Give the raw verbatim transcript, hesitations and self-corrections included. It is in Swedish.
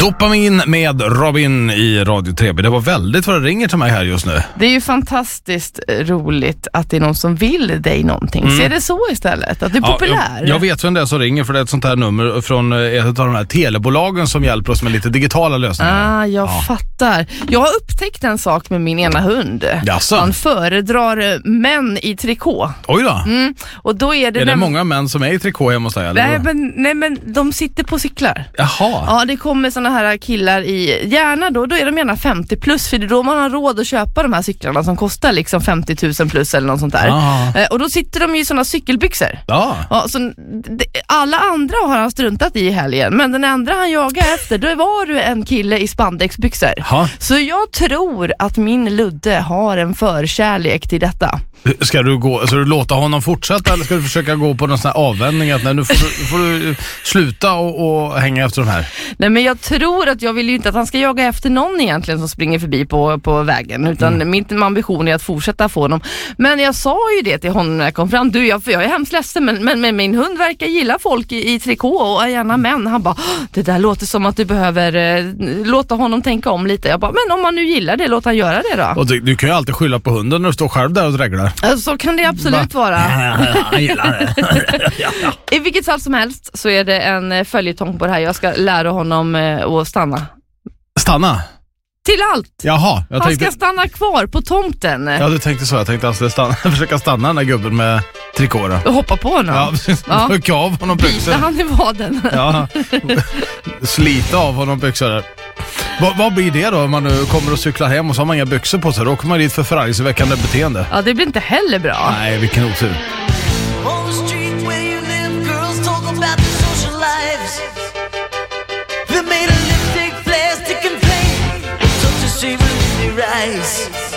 Dopamin med Robin i Radio tre B. Det var väldigt vad det ringer till mig här just nu. Det är ju fantastiskt roligt att det är någon som vill dig någonting. Mm. Ser det så istället? Att du är ja, populär? Jag, jag vet vem det är som ringer, för det är ett sånt här nummer från ett av de här telebolagen som hjälper oss med lite digitala lösningar. Ah, jag ja. fattar. Jag har upptäckt en sak med min ena hund. Jaså? Han föredrar män i trikå. Oj då. Mm. Och då är det, är det näm- många män som är i trikå hemma hos dig? Eller? Nej, men, nej, men de sitter på cyklar. Jaha. Ja, det kommer såna här killar i, gärna då, då är de gärna femtio plus, för det är då man har råd att köpa de här cyklarna som kostar liksom femtio tusen plus eller något sånt där. Eh, och då sitter de i såna cykelbyxor. Ja. Ja, så det, alla andra har han struntat i helgen, men den andra han jagar efter, då var du en kille i spandexbyxor. Ha. Så jag tror att min Ludde har en förkärlek till detta. Ska du gå, ska du låta honom fortsätta, eller ska du försöka gå på någon sån här avvändning att nej, nu får du, får du sluta och, och hänga efter de här? Nej, men jag tror att jag vill ju inte att han ska jaga efter någon egentligen som springer förbi på, på vägen, utan mm. min ambition är att fortsätta få dem. Men jag sa ju det till honom när jag kom fram. Du, jag, jag är hemskt ledsen, men, men, men min hund verkar gilla folk i, i trikå och är gärna män. Han bara, det där låter som att du behöver eh, låta honom tänka om lite. Jag bara, men om man nu gillar det, låt han göra det då. Och du, du kan ju alltid skylla på hunden när du står själv där och dreglar. Så kan det absolut vara. Jag gillar det. I vilket fall som helst så är det en följetong på det här. Jag ska lära honom att stanna. Stanna? Till allt. Jaha, jag Han tänkte... ska stanna kvar på tomten. Ja, du tänkte så. Jag tänkte alltså stanna, försöka stanna den där gubben med trikåra. Och hoppa på honom. Ja, ja. Rycka av honom byxor. Bita han i vaden. Ja, slita av honom byxor. Va, vad blir det då om man nu kommer och cyklar hem och så har man inga byxor på sig? Då kommer man dit för förargelseväckande beteende. Ja, det blir inte heller bra. Nej, vilken otur.